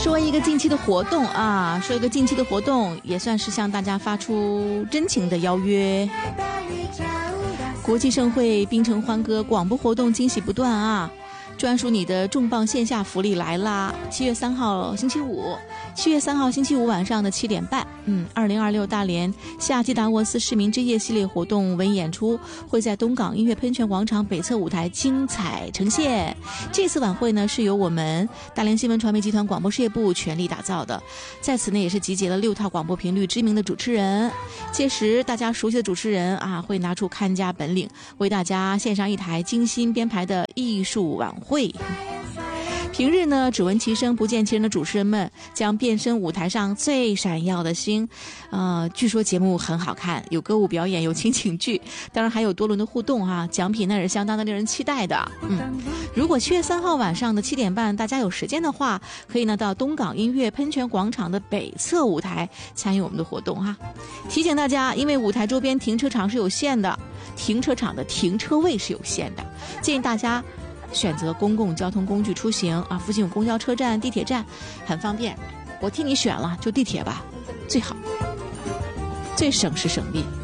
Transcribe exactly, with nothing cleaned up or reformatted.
说一个近期的活动啊，说一个近期的活动，也算是向大家发出真情的邀约。国际盛会槟城欢歌广播活动惊喜不断啊！专属你的重磅线下福利来啦！七月三号星期五，七月三号星期五晚上的七点半，嗯，二零二六大连夏季达沃斯市民之夜系列活动文艺演出会在东港音乐喷泉广场北侧舞台精彩呈现。这次晚会呢是由我们大连新闻传媒集团广播事业部全力打造的，在此呢也是集结了六套广播频率知名的主持人，届时大家熟悉的主持人啊会拿出看家本领，为大家献上一台精心编排的艺术晚会。平日呢只闻其声不见其人的主持人们将变身舞台上最闪耀的星，呃，据说节目很好看，有歌舞表演，有情景剧，当然还有多轮的互动哈、啊，奖品那是相当的令人期待的。嗯，如果七月三号晚上的七点半大家有时间的话，可以呢到东港音乐喷泉广场的北侧舞台参与我们的活动哈。提醒大家，因为舞台周边停车场是有限的，停车场的停车位是有限的，建议大家选择公共交通工具出行啊，附近有公交车站、地铁站，很方便。我替你选了，就地铁吧，最好，最省时省力。